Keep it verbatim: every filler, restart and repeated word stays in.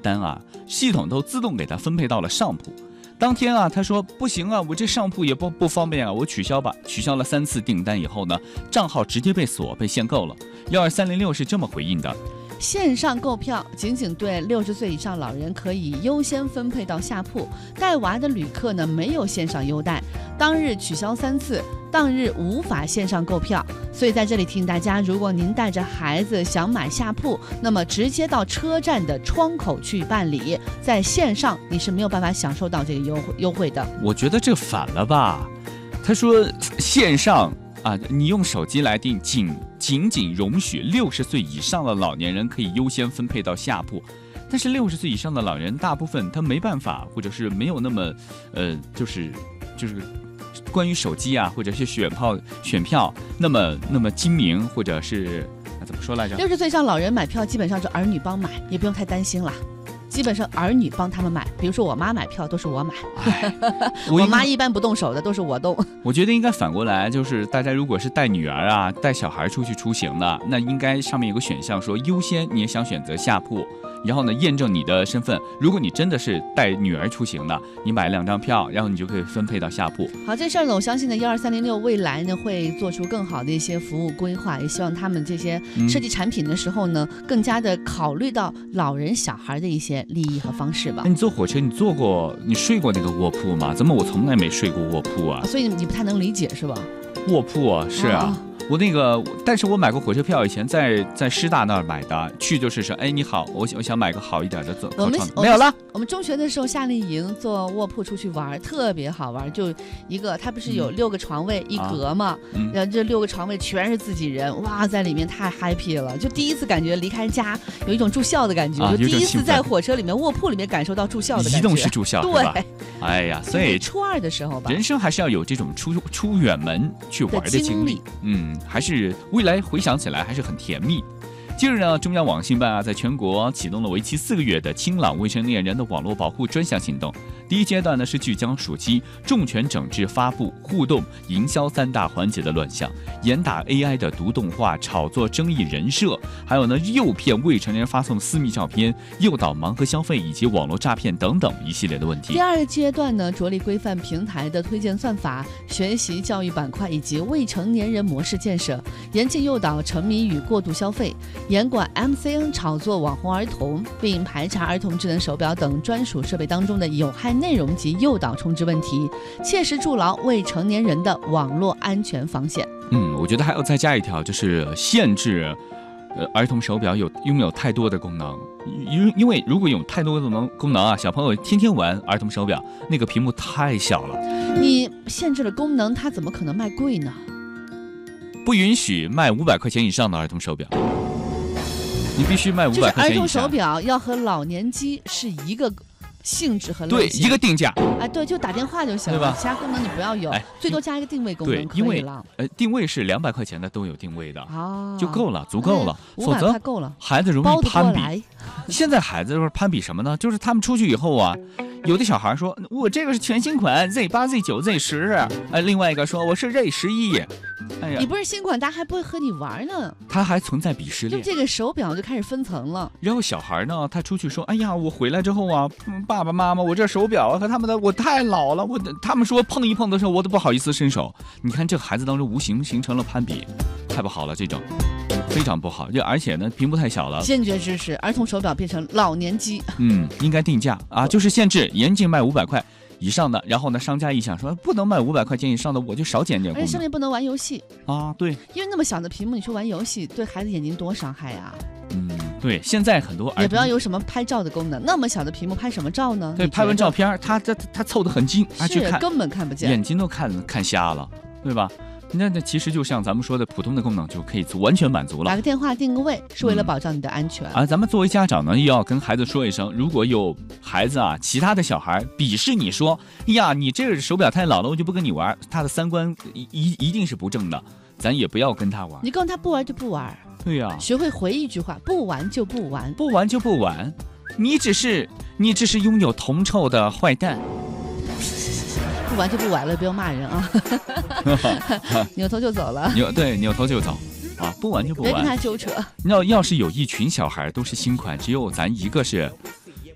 单啊，系统都自动给他分配到了上铺。当天啊，他说不行啊，我这上铺也不不方便啊，我取消吧。取消了三次订单以后呢，账号直接被锁，被限购了。幺二三零六是这么回应的： 线上购票仅仅对六十岁以上老人可以优先分配到下铺，带娃的旅客呢没有线上优待。当日取消三次，当日无法线上购票。所以在这里提醒大家，如果您带着孩子想买下铺，那么直接到车站的窗口去办理，在线上你是没有办法享受到这个优惠优惠的。 我觉得这反了吧？他说线上啊，你用手机来订，仅仅仅容许六十岁以上的老年人可以优先分配到下铺。但是六十岁以上的老人，大部分他没办法，或者是没有那么，呃，就是就是关于手机啊，或者是选票选票那么那么精明，或者是那怎么说来着？ 六十岁以上老人买票基本上是儿女帮买，也不用太担心啦。基本上儿女帮他们买，比如说我妈买票都是我买，我, 我妈一般不动手的，都是我动。 我觉得应该反过来，就是大家如果是带女儿啊、带小孩出去出行的，那应该上面有个选项说优先，你也想选择下铺，然后呢验证你的身份。如果你真的是带女儿出行的，你买两张票，然后你就可以分配到下铺。 好，这事儿呢，我相信呢，幺二三零六未来呢会做出更好的一些服务规划，也希望他们这些设计产品的时候呢，嗯、更加的考虑到老人小孩的一些利益和方式吧。 你坐火车，你坐过，你睡过那个卧铺吗？怎么我从来没睡过卧铺啊？ 所以你不太能理解是吧？ 卧铺啊，是啊。哦，我那个，但是我买过火车票，以前在在师大那儿买的，去就是说，哎，你好，我我想买个好一点的坐靠窗，没有了。 我们中学的时候夏令营坐卧铺出去玩，特别好玩，就一个，它不是有六个床位、嗯、一格嘛，嗯、然后这六个床位全是自己人，哇，在里面太 happy 了，就第一次感觉离开家有一种住校的感觉，啊、就第一次在火车里面卧铺里面感受到住校的感觉， 移动式住校， 对， 哎呀，所以初二的时候吧， 人生还是要有这种出出远门去玩的经历，嗯，还是未来回想起来还是很甜蜜。近日呢，中央网信办啊，在全国启动了为期四个月的清朗未成年人的网络保护专项行动。第一阶段呢，是聚焦暑期重拳整治发布、互动、营销三大环节的乱象，严打 A I 的毒动画、炒作争议人设，还有呢诱骗未成年人发送私密照片、诱导盲盒消费以及网络诈骗等等一系列的问题。 第二个阶段呢，着力规范平台的推荐算法、学习教育板块以及未成年人模式建设，严禁诱导沉迷与过度消费。严管 M C N 炒作网红儿童，并排查儿童智能手表等专属设备当中的有害内容及诱导充值问题，切实筑牢未成年人的网络安全防线。 嗯，我觉得还要再加一条，就是限制呃儿童手表有拥有太多的功能，因因为如果有太多的功能功能啊，小朋友天天玩儿童手表，那个屏幕太小了。 你限制了功能，它怎么可能卖贵呢？ 不允许卖五百块钱以上的儿童手表。你必须卖五百块钱以上。 就是儿童手表要和老年机是一个性质和类型，对，一个定价。 哎，对，就打电话就行了，其他功能你不要有，哎、最多加一个定位功能可以了。 对，因为呃，定位是两百块钱的都有定位的，哦、就够了，足够了。哎、否则够了， 孩子容易攀比。现在孩子就是攀比什么呢？就是他们出去以后啊。有的小孩说我这个是全新款 Z 八 Z 九 Z 十， 呃，另外一个说我是 Z 十一。 哎呀，你不是新款，他还不会和你玩呢， 他还存在鄙视链， 就这个手表就开始分层了。 然后小孩呢，他出去说，哎呀，我回来之后啊，爸爸妈妈，我这手表和他们的我太老了，我他们说碰一碰的时候，我都不好意思伸手。你看这个孩子当中无形形成了攀比，太不好了，这种非常不好。而且呢，屏幕太小了。 坚决支持儿童手表变成老年机。 嗯，应该定价啊，就是限制严禁卖五百块以上的，然后呢，商家一想说不能卖五百块钱以上的，我就少减点功能。 而且上面不能玩游戏啊，对， 因为那么小的屏幕，你去玩游戏，对孩子眼睛多伤害啊。 嗯，对，现在很多也不要有什么拍照的功能，那么小的屏幕拍什么照呢？ 对，拍完照片，他他他凑得很近， 是根本看不见， 眼睛都看看瞎了，对吧？那那其实就像咱们说的，普通的功能就可以完全满足了。 打个电话定个位是为了保障你的安全。 嗯、啊，咱们作为家长呢，也要跟孩子说一声，如果有孩子啊，其他的小孩鄙视你说，哎呀，你这个手表太老了，我就不跟你玩，他的三观一一定是不正的，咱也不要跟他玩。 你告诉他不玩就不玩。 对呀、啊， 学会回一句话，不玩就不玩， 不玩就不玩，你只是你只是拥有铜臭的坏蛋。 不玩就不玩了，不要骂人啊！扭头就走了， 扭对扭头就走啊！不玩就不玩， 别跟他纠扯。 要要是有一群小孩都是新款，只有咱一个是